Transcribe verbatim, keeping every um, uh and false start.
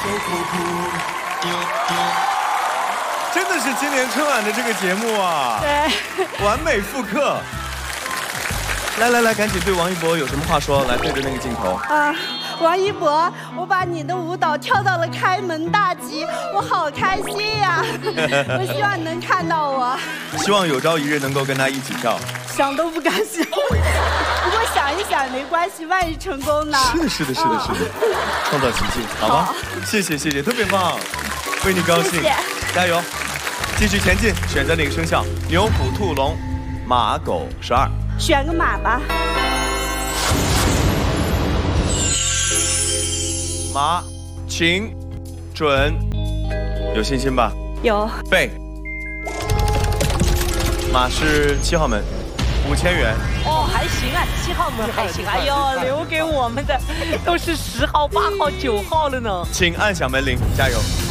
真的是今年春晚的这个节目啊， 对， 完美复刻。来来来，赶紧对王一博有什么话说？来对着那个镜头。 啊，王一博，我把你的舞蹈跳到了开门大吉，我好开心呀！我希望你能看到我。 希望有朝一日能够跟他一起跳。 想都不敢想，不过想一想也没关系，万一成功呢？ 是的，是的，是的，是的，创造奇迹，好吗？谢谢，谢谢，特别棒，为你高兴， 谢谢加油，继续前进。选择哪个生肖？牛、虎、兔、龙、马、狗、十二。 选个马吧。 马，请准，有信心吧？ 有。 备。马是七号门，五千元。 哦，还行啊，七号门还行。哎呦，留给我们的都是十号、八号、九号了呢。 请按响门铃，加油。